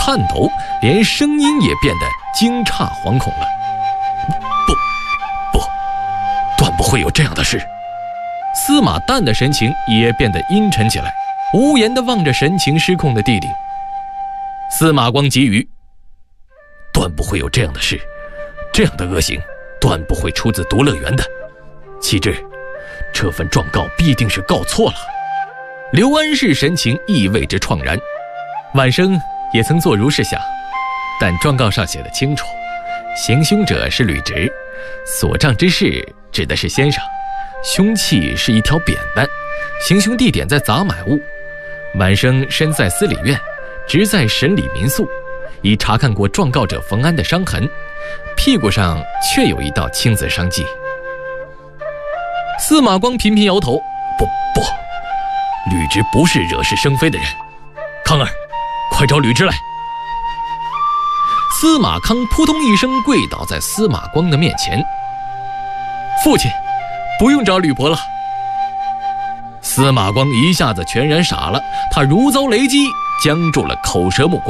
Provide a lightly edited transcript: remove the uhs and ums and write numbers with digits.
颤抖，连声音也变得惊诧惶恐了。不，断不会有这样的事。司马旦的神情也变得阴沉起来，无言地望着神情失控的弟弟。司马光急语：断不会有这样的事，这样的恶行断不会出自独乐园的。启智，这份状告必定是告错了。刘安世神情亦为之怆然。晚生也曾做如是想，但状告上写的清楚，行凶者是吕直，所仗之事指的是先生，凶器是一条扁担，行凶地点在杂买屋。晚生身在司礼院，直在审理民诉，已查看过状告者冯安的伤痕，屁股上确有一道青紫伤迹。司马光频频摇头：不，吕直不是惹是生非的人。康儿，快找吕直来。司马康扑通一声跪倒在司马光的面前：父亲，不用找吕伯了。司马光一下子全然傻了，他如遭雷击，僵住了，口舌目光。